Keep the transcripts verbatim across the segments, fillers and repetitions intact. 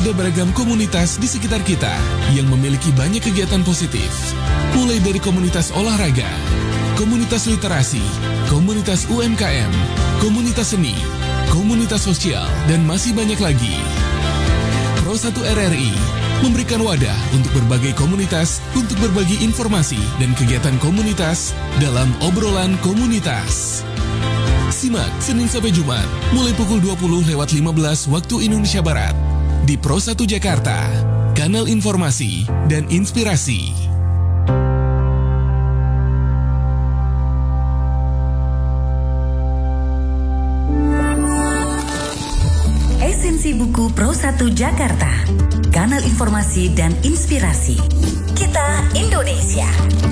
Ada beragam komunitas di sekitar kita yang memiliki banyak kegiatan positif. Mulai dari komunitas olahraga, komunitas literasi, komunitas U M K M, komunitas seni, komunitas sosial, dan masih banyak lagi. Pro satu R R I memberikan wadah untuk berbagai komunitas untuk berbagi informasi dan kegiatan komunitas dalam obrolan komunitas. Simak Senin sampai Jumat mulai pukul dua puluh lewat lima belas waktu Indonesia Barat di Pro satu Jakarta, kanal informasi dan inspirasi. Esensi buku Pro satu Jakarta, kanal informasi dan inspirasi. Kita Indonesia.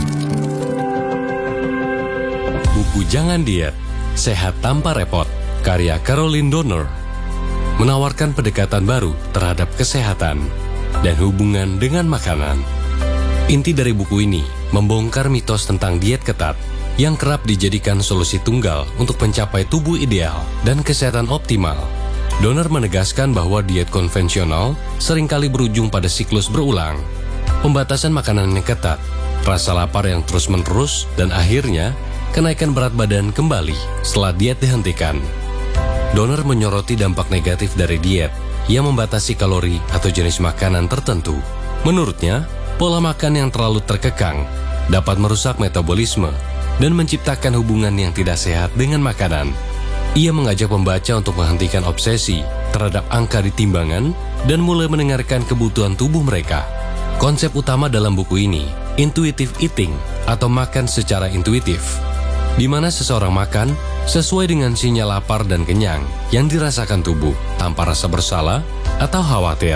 Buku Jangan Diet, Sehat Tanpa Repot, karya Caroline Donner, menawarkan pendekatan baru terhadap kesehatan dan hubungan dengan makanan. Inti dari buku ini membongkar mitos tentang diet ketat yang kerap dijadikan solusi tunggal untuk mencapai tubuh ideal dan kesehatan optimal. Donner menegaskan bahwa diet konvensional seringkali berujung pada siklus berulang, pembatasan makanan yang ketat, rasa lapar yang terus-menerus, dan akhirnya kenaikan berat badan kembali setelah diet dihentikan. Donner menyoroti dampak negatif dari diet yang membatasi kalori atau jenis makanan tertentu. Menurutnya, pola makan yang terlalu terkekang dapat merusak metabolisme dan menciptakan hubungan yang tidak sehat dengan makanan. Ia mengajak pembaca untuk menghentikan obsesi terhadap angka di timbangan dan mulai mendengarkan kebutuhan tubuh mereka. Konsep utama dalam buku ini, intuitive eating atau makan secara intuitif, di mana seseorang makan sesuai dengan sinyal lapar dan kenyang yang dirasakan tubuh tanpa rasa bersalah atau khawatir.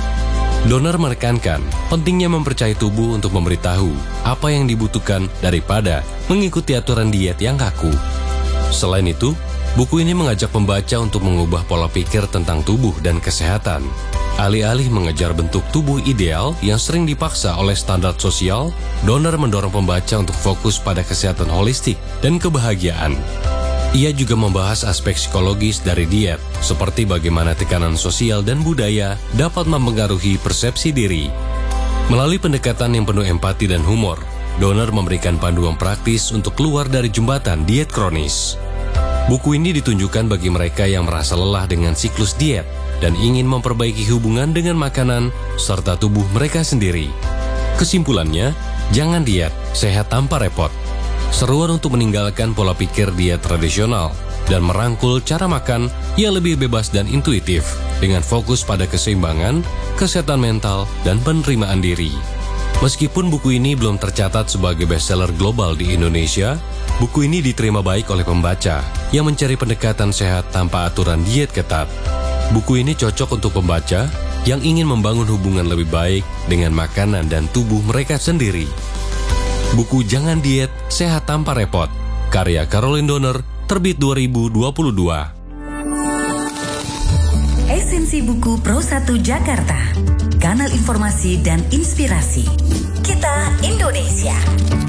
Donner menekankan pentingnya mempercayai tubuh untuk memberitahu apa yang dibutuhkan daripada mengikuti aturan diet yang kaku. Selain itu, buku ini mengajak pembaca untuk mengubah pola pikir tentang tubuh dan kesehatan. Alih-alih mengejar bentuk tubuh ideal yang sering dipaksa oleh standar sosial, Donner mendorong pembaca untuk fokus pada kesehatan holistik dan kebahagiaan. Ia juga membahas aspek psikologis dari diet, seperti bagaimana tekanan sosial dan budaya dapat mempengaruhi persepsi diri. Melalui pendekatan yang penuh empati dan humor, Donner memberikan panduan praktis untuk keluar dari jembatan diet kronis. Buku ini ditunjukkan bagi mereka yang merasa lelah dengan siklus diet dan ingin memperbaiki hubungan dengan makanan serta tubuh mereka sendiri. Kesimpulannya, jangan diet, sehat tanpa repot. Seruan untuk meninggalkan pola pikir diet tradisional dan merangkul cara makan yang lebih bebas dan intuitif dengan fokus pada keseimbangan, kesehatan mental, dan penerimaan diri. Meskipun buku ini belum tercatat sebagai bestseller global di Indonesia, buku ini diterima baik oleh pembaca yang mencari pendekatan sehat tanpa aturan diet ketat. Buku ini cocok untuk pembaca yang ingin membangun hubungan lebih baik dengan makanan dan tubuh mereka sendiri. Buku Jangan Diet, Sehat Tanpa Repot, karya Caroline Donner, terbit dua ribu dua puluh dua. Esensi buku Pro satu Jakarta, kanal informasi dan inspirasi. Kita Indonesia.